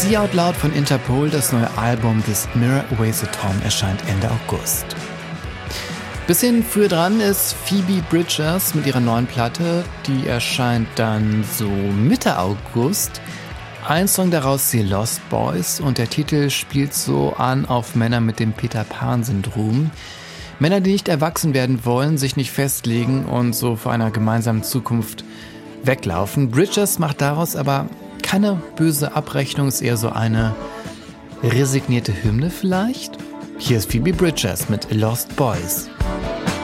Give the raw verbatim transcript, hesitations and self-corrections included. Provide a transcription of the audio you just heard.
See Out Loud von Interpol, das neue Album des Mirror Weighs Atom, erscheint Ende August. Bisschen früher dran ist Phoebe Bridgers mit ihrer neuen Platte, die erscheint dann so Mitte August. Ein Song daraus, The Lost Boys, und der Titel spielt so an auf Männer mit dem Peter-Pan-Syndrom. Männer, die nicht erwachsen werden wollen, sich nicht festlegen und so vor einer gemeinsamen Zukunft weglaufen. Bridgers macht daraus aber keine böse Abrechnung, ist eher so eine resignierte Hymne vielleicht. Hier ist Phoebe Bridgers mit Lost Boys.